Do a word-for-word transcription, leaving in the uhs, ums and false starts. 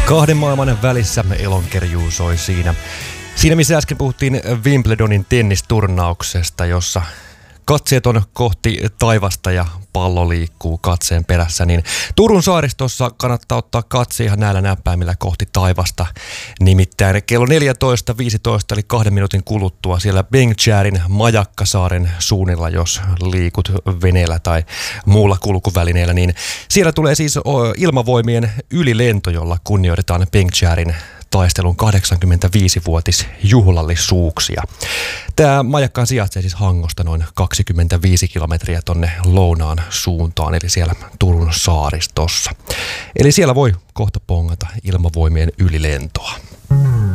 Kahden maailman välissä elonkerjuu soi siinä. Siinä missä äsken puhuttiin Wimbledonin tennisturnauksesta, jossa katseet on kohti taivasta ja pallo liikkuu katseen perässä, niin Turun saaristossa kannattaa ottaa katse ihan näillä näppäimillä kohti taivasta. Nimittäin kello neljätoista viisitoista eli kahden minuutin kuluttua siellä Bengtskärin Majakkasaaren suunnilla, jos liikut veneellä tai muulla kulkuvälineellä, niin siellä tulee siis ilmavoimien ylilento, jolla kunnioitetaan Bengtskärin taistelun kahdeksankymmentäviisivuotisjuhlallisuuksia. Tämä majakka sijaitsee siis Hangosta noin kaksikymmentäviisi kilometriä tonne lounaan suuntaan, eli siellä Turun saaristossa. Eli siellä voi kohta pongata ilmavoimien ylilentoa.